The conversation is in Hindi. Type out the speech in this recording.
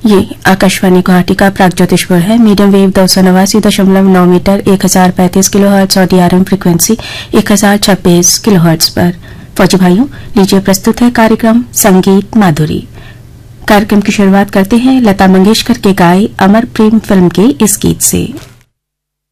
ये आकाशवाणी गुवाहाटी का प्रागज्योतिषपुर है। मीडियम वेव 289.9 मीटर 1035 किलोहर्ट्ज और डीआरएम फ्रीक्वेंसी 1026 किलोहर्ट्ज पर। फौजी भाइयों, लीजिए प्रस्तुत है कार्यक्रम संगीत माधुरी। कार्यक्रम की शुरुआत करते हैं लता मंगेशकर के गाए अमर प्रेम फिल्म के इस गीत से।